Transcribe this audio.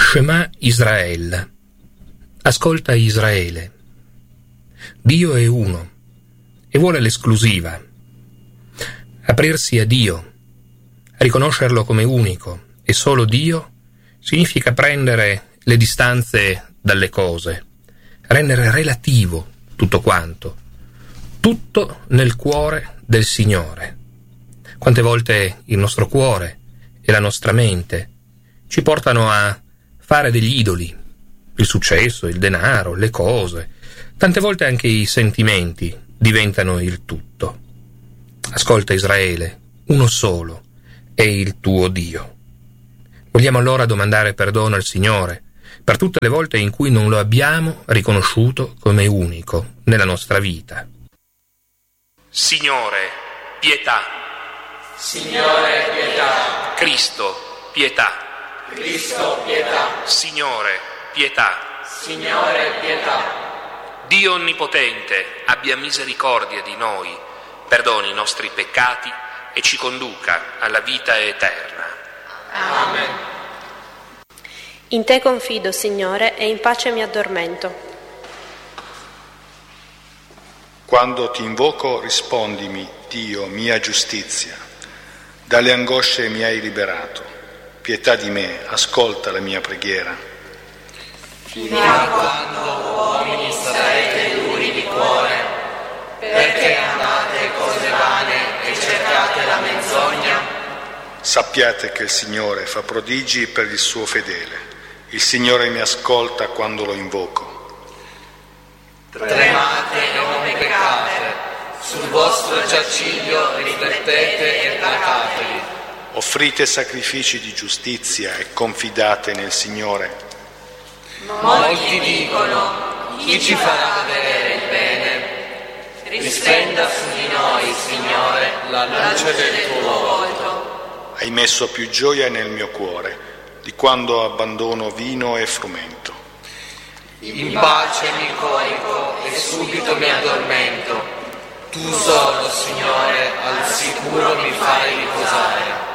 Shema Israel. Ascolta Israele. Dio è uno e vuole l'esclusiva. Aprirsi a Dio, riconoscerlo come unico e solo Dio, significa prendere le distanze dalle cose, rendere relativo tutto quanto, tutto nel cuore del Signore. Quante volte il nostro cuore e la nostra mente ci portano a fare degli idoli, il successo, il denaro, le cose, tante volte anche i sentimenti diventano il tutto. Ascolta Israele, uno solo è il tuo Dio. Vogliamo allora domandare perdono al Signore per tutte le volte in cui non lo abbiamo riconosciuto come unico nella nostra vita. Signore, pietà. Signore, pietà. Cristo, pietà. Cristo, pietà. Signore, pietà. Signore, pietà. Dio onnipotente, abbia misericordia di noi, perdoni i nostri peccati e ci conduca alla vita eterna. Amen. In te confido, Signore, e in pace mi addormento. Quando ti invoco, rispondimi, Dio, mia giustizia. Dalle angosce mi hai liberato. Pietà di me, ascolta la mia preghiera. Fino a quando, uomini, sarete duri di cuore, perché amate cose vane e cercate la menzogna? Sappiate che il Signore fa prodigi per il suo fedele. Il Signore mi ascolta quando lo invoco. Tremate e non peccate, sul vostro giaciglio riflettete e placatevi. Offrite sacrifici di giustizia e confidate nel Signore. Molti dicono, chi ci farà vedere il bene? Risplenda su di noi, Signore, la luce del tuo volto. Hai messo più gioia nel mio cuore di quando abbandono vino e frumento. In pace mi corico e subito mi addormento. Tu solo, Signore, al sicuro mi fai riposare.